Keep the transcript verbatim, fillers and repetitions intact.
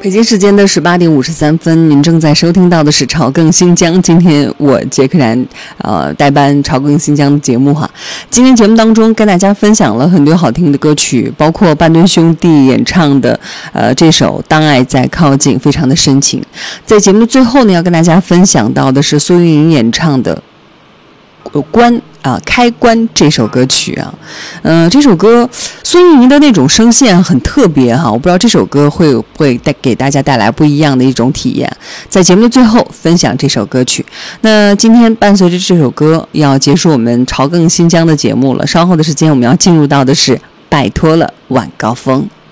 北京时间的十八点五十三分，您正在收听到的是朝更新疆。今天我杰克然呃代班朝更新疆的节目哈。今天节目当中跟大家分享了很多好听的歌曲，包括半吨兄弟演唱的呃这首《当爱在靠近》，非常的深情。在节目的最后呢，要跟大家分享到的是苏运莹演唱的《关》。啊，开关这首歌曲啊，嗯、呃，这首歌孙运莹的那种声线很特别哈，我不知道这首歌会不会带给大家带来不一样的一种体验。在节目的最后分享这首歌曲。那今天伴随着这首歌要结束我们朝更新疆的节目了，稍后的时间我们要进入到的是拜托了晚高峰。